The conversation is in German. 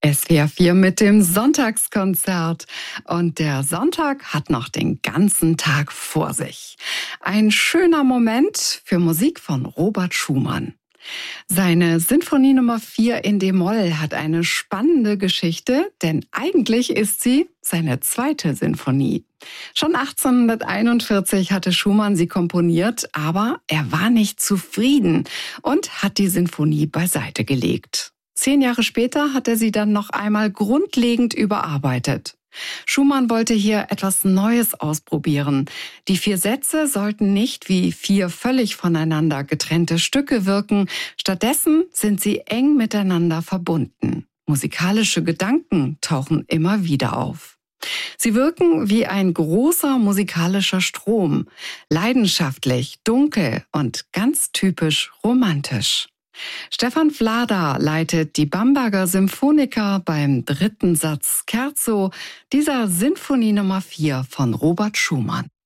SWR 4 mit dem Sonntagskonzert. Und der Sonntag hat noch den ganzen Tag vor sich. Ein schöner Moment für Musik von Robert Schumann. Seine Sinfonie Nummer 4 in d-Moll hat eine spannende Geschichte, denn eigentlich ist sie seine zweite Sinfonie. Schon 1841 hatte Schumann sie komponiert, aber er war nicht zufrieden und hat die Sinfonie beiseite gelegt. 10 Jahre später hat er sie dann noch einmal grundlegend überarbeitet. Schumann wollte hier etwas Neues ausprobieren. Die 4 Sätze sollten nicht wie 4 völlig voneinander getrennte Stücke wirken. Stattdessen sind sie eng miteinander verbunden. Musikalische Gedanken tauchen immer wieder auf. Sie wirken wie ein großer musikalischer Strom, leidenschaftlich, dunkel und ganz typisch romantisch. Stefan Vlada leitet die Bamberger Symphoniker beim 3. Satz Scherzo dieser Sinfonie Nummer 4 von Robert Schumann.